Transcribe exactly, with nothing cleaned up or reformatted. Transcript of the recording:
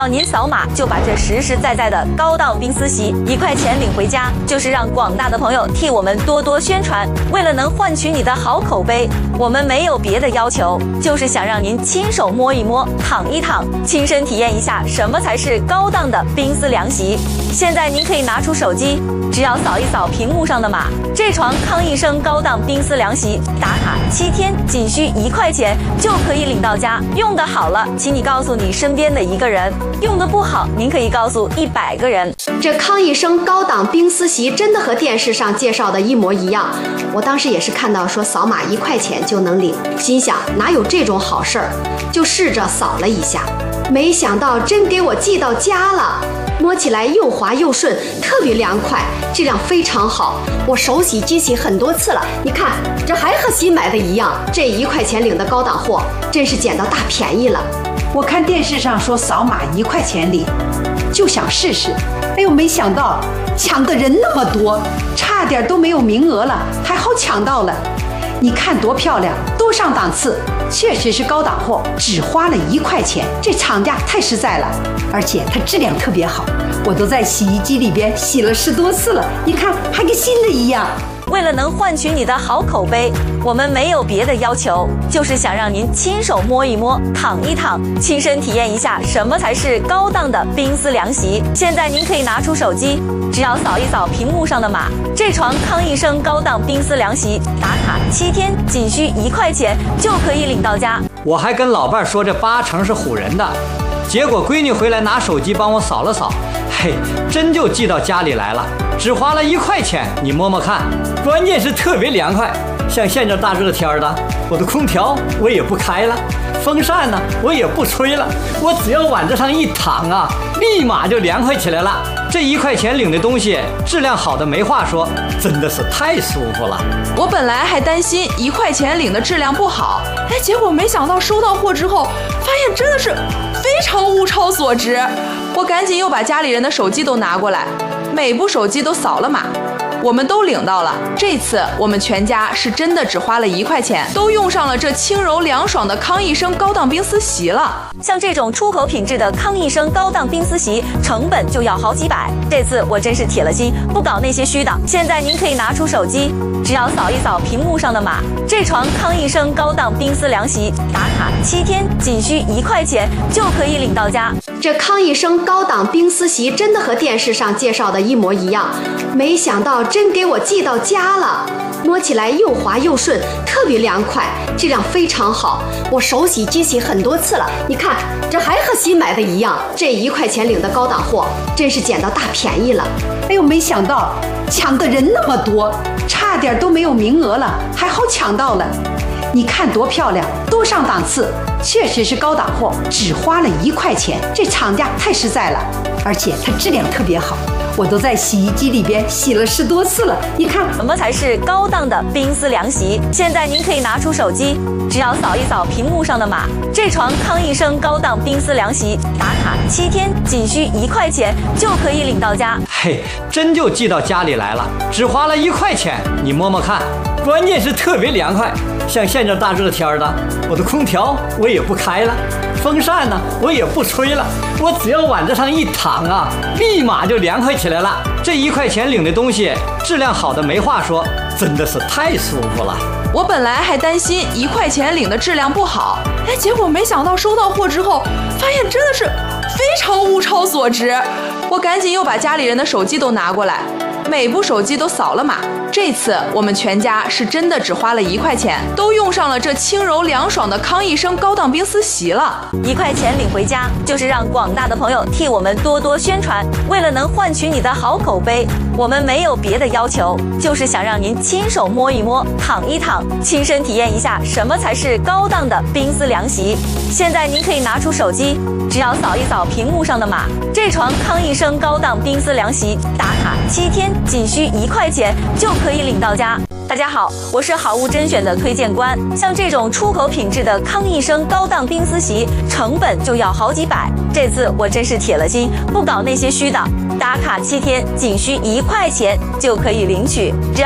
您扫码就把这实实在在的高档冰丝席一块钱领回家，就是让广大的朋友替我们多多宣传。为了能换取你的好口碑，我们没有别的要求，就是想让您亲手摸一摸、躺一躺，亲身体验一下什么才是高档的冰丝凉席。现在您可以拿出手机，只要扫一扫屏幕上的码，这床康一生高档冰丝凉席打卡七天，仅需一块钱就可以领到家。用得好了，请你告诉你身边的一个人。用的不好，您可以告诉一百个人。 这康一生高档冰丝席真的和电视上介绍的一模一样。我当时也是看到说扫码一块钱就能领，心想哪有这种好事儿，就试着扫了一下，没想到真给我寄到家了。摸起来又滑又顺，特别凉快，质量非常好。我手洗机洗很多次了，你看这还和新买的一样。这一块钱领的高档货，真是捡到大便宜了。 我看电视上说扫码一块钱领，就想试试。哎呦，没想到抢的人那么多，差点都没有名额了，还好抢到了。你看多漂亮，多上档次，确实是高档货，只花了一块钱，这厂家太实在了，而且它质量特别好，我都在洗衣机里边洗了十多次了，你看还跟新的一样。 为了能换取你的好口碑，我们没有别的要求，就是想让您亲手摸一摸、躺一躺，亲身体验一下什么才是高档的冰丝凉席。现在您可以拿出手机，只要扫一扫屏幕上的码，这床康一生高档冰丝凉席打卡七天，仅需一块钱就可以领到家。 我还跟老伴说这八成是唬人的，结果闺女回来拿手机帮我扫了扫，嘿，真就寄到家里来了，只花了一块钱，你摸摸看。关键是特别凉快，像现在大热天的，我的空调我也不开了，风扇呢我也不吹了，我只要往这上一躺啊，立马就凉快起来了。这一块钱领的东西质量好的没话说，真的是太舒服了。 我本来还担心一块钱领的质量不好，哎，结果没想到收到货之后，发现真的是非常物超所值。我赶紧又把家里人的手机都拿过来，每部手机都扫了码。我们都领到了，这次我们全家是真的只花了一块钱，都用上了这轻柔凉爽的康一生高档冰丝席了。 像这种出口品质的康一生高档冰丝席，成本就要好几百。这次我真是铁了心，不搞那些虚的。现在您可以拿出手机，只要扫一扫屏幕上的码，这床康一生高档冰丝凉席打卡七天，仅需一块钱就可以领到家。 这康一生高档冰丝席真的和电视上介绍的一模一样，没想到真给我寄到家了。摸起来又滑又顺，特别凉快，质量非常好。我手洗机洗很多次了，你看这还和新买的一样。这一块钱领的高档货，真是捡到大便宜了。 哎呦，没想到抢的人那么多，差点都没有名额了，还好抢到了。你看多漂亮，多上档次，确实是高档货，只花了一块钱，这厂家太实在了，而且它质量特别好，我都在洗衣机里边洗了十多次了，你看什么才是高档的冰丝凉席。现在您可以拿出手机，只要扫一扫屏幕上的码，这床康一生高档冰丝凉席打卡七天，仅需一块钱就可以领到家。 嘿，真就寄到家里来了，只花了一块钱，你摸摸看。关键是特别凉快，像现在大热天的，我的空调我也不开了，风扇呢我也不吹了，我只要往这上一躺啊，立马就凉快起来了。这一块钱领的东西质量好的没话说，真的是太舒服了。 我本来还担心一块钱领的质量不好，哎，结果没想到收到货之后，发现真的是非常物超所值。我赶紧又把家里人的手机都拿过来，每部手机都扫了码。这次我们全家是真的只花了一块钱，都用上了这轻柔凉爽的康一生高档冰丝席了。 一块钱领回家，就是让广大的朋友替我们多多宣传。为了能换取你的好口碑，我们没有别的要求，就是想让您亲手摸一摸、躺一躺，亲身体验一下什么才是高档的冰丝凉席。现在您可以拿出手机，只要扫一扫屏幕上的码，这床康一生高档冰丝凉席打卡七天，仅需一块钱就可以领到家。大家好，我是好物甄选的推荐官。像这种出口品质的康一生高档冰丝席，成本就要好几百。这次我真是铁了心，不搞那些虚的，打卡七天，仅需一块钱就可以领取。只要